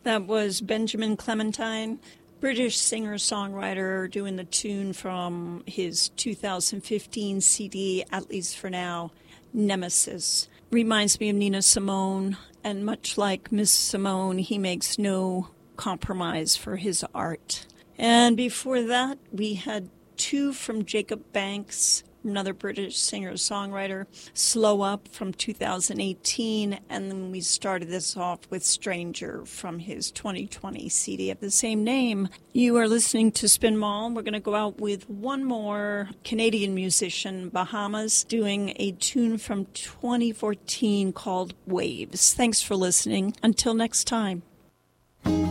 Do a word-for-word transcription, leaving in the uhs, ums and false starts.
That was Benjamin Clementine, British singer-songwriter, doing the tune from his two thousand fifteen C D, At Least for Now, Nemesis. Reminds me of Nina Simone, and much like Miss Simone, he makes no compromise for his art. And before that, we had two from Jacob Banks, another British singer-songwriter, Slow Up from two thousand eighteen, and then we started this off with Stranger from his twenty twenty C D of the same name. You are listening to Spin Mall. We're going to go out with one more Canadian musician, Bahamas, doing a tune from twenty fourteen called Waves. Thanks for listening. Until next time.